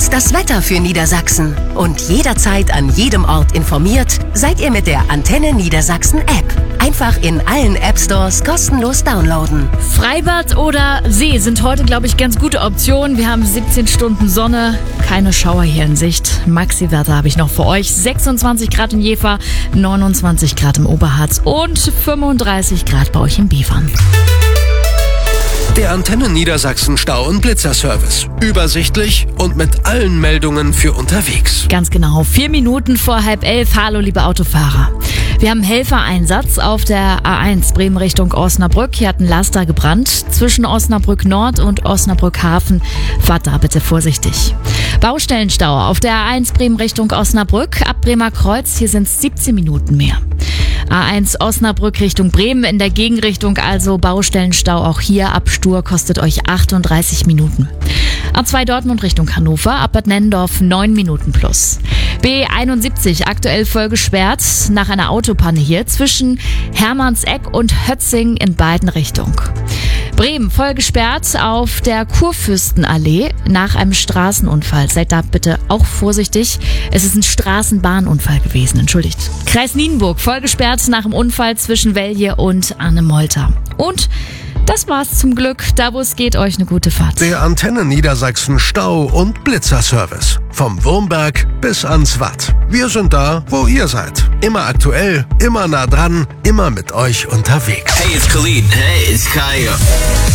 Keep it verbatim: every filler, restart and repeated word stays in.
Jetzt das Wetter für Niedersachsen. Und jederzeit an jedem Ort informiert seid ihr mit der Antenne Niedersachsen App. Einfach in allen App Stores kostenlos downloaden. Freibad oder See sind heute, glaube ich, ganz gute Optionen. Wir haben siebzehn Stunden Sonne, keine Schauer hier in Sicht. Maxi-Werte habe ich noch für euch. sechsundzwanzig Grad in Jever, neunundzwanzig Grad im Oberharz und fünfunddreißig Grad bei euch in Bevern. Der Antenne Niedersachsen Stau- und Blitzerservice. Übersichtlich und mit allen Meldungen für unterwegs. Ganz genau, vier Minuten vor halb elf. Hallo, liebe Autofahrer. Wir haben Helfereinsatz auf der A eins Bremen Richtung Osnabrück. Hier hat ein Laster gebrannt zwischen Osnabrück Nord und Osnabrück Hafen. Fahrt da bitte vorsichtig. Baustellenstau auf der A eins Bremen Richtung Osnabrück. Ab Bremer Kreuz, hier sind es siebzehn Minuten mehr. A eins Osnabrück Richtung Bremen in der Gegenrichtung, also Baustellenstau auch hier ab Stur kostet euch achtunddreißig Minuten. A zwei Dortmund Richtung Hannover, ab Bad Nennendorf neun Minuten plus. B einundsiebzig aktuell voll gesperrt nach einer Autopanne hier zwischen Hermannseck und Hötzing in beiden Richtungen. Bremen voll gesperrt auf der Kurfürstenallee nach einem Straßenunfall. Seid da bitte auch vorsichtig. Es ist ein Straßenbahnunfall gewesen, entschuldigt. Kreis Nienburg voll gesperrt nach dem Unfall zwischen Velje und Arnemolter. Und das war's zum Glück. Da wo es geht, euch eine gute Fahrt. Der Antenne Niedersachsen Stau- und Blitzerservice. Vom Wurmberg bis ans Watt. Wir sind da, wo ihr seid. Immer aktuell, immer nah dran, immer mit euch unterwegs. Hey, it's Khalid. Hey, it's Kaya.